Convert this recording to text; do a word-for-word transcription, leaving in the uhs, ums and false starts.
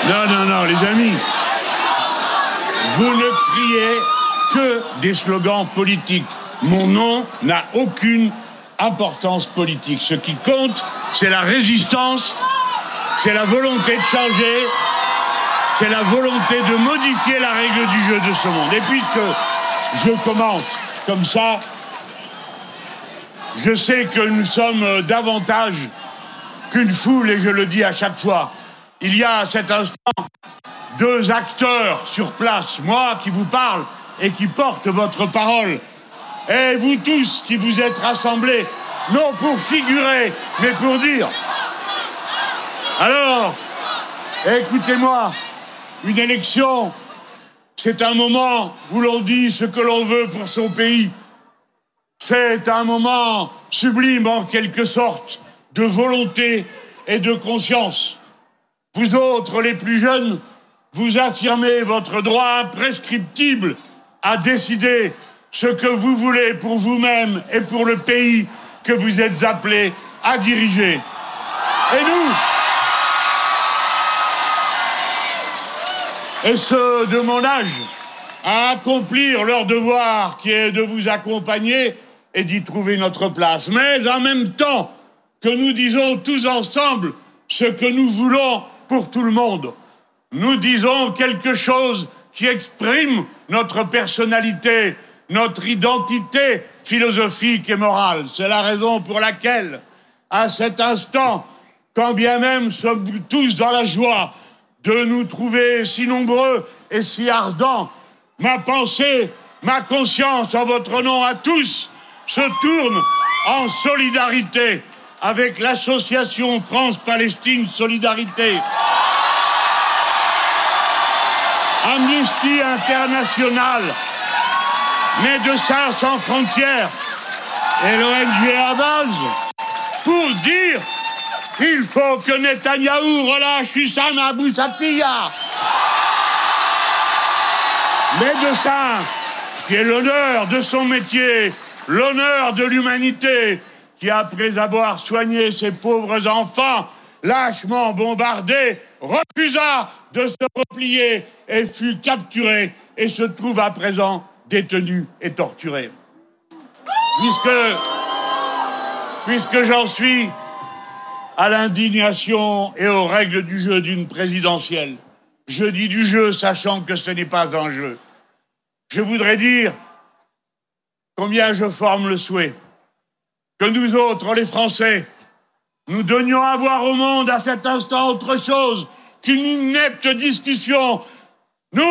Non, non, non, les amis. Vous ne criez que des slogans politiques. Mon nom n'a aucune importance politique. Ce qui compte, c'est la résistance, c'est la volonté de changer, c'est la volonté de modifier la règle du jeu de ce monde. Et puisque je commence comme ça, je sais que nous sommes davantage qu'une foule, et je le dis à chaque fois. Il y a à cet instant deux acteurs sur place, moi qui vous parle et qui porte votre parole, et vous tous qui vous êtes rassemblés, non pour figurer, mais pour dire. Alors, écoutez-moi, une élection, c'est un moment où l'on dit ce que l'on veut pour son pays. C'est un moment sublime, en quelque sorte, de volonté et de conscience. Vous autres, les plus jeunes, vous affirmez votre droit imprescriptible à décider ce que vous voulez pour vous-même et pour le pays que vous êtes appelés à diriger. Et nous, et ceux de mon âge, à accomplir leur devoir qui est de vous accompagner et d'y trouver notre place. Mais en même temps que nous disons tous ensemble ce que nous voulons pour tout le monde, nous disons quelque chose qui exprime notre personnalité, notre identité philosophique et morale. C'est la raison pour laquelle, à cet instant, quand bien même sommes tous dans la joie de nous trouver si nombreux et si ardents, ma pensée, ma conscience en votre nom à tous se tourne en solidarité avec l'association France-Palestine Solidarité, Amnesty International, Médecins sans frontières et l'O N G Avaz, pour dire qu'il faut que Netanyahou relâche Hussam Abou Safiya. Médecin, qui est l'honneur de son métier, l'honneur de l'humanité, qui, après avoir soigné ses pauvres enfants lâchement bombardés, refusa de se replier et fut capturé et se trouve à présent détenu et torturé. Puisque, puisque j'en suis à l'indignation et aux règles du jeu d'une présidentielle, je dis du jeu sachant que ce n'est pas un jeu. Je voudrais dire combien je forme le souhait que nous autres, les Français, nous donnions à voir au monde à cet instant autre chose qu'une inepte discussion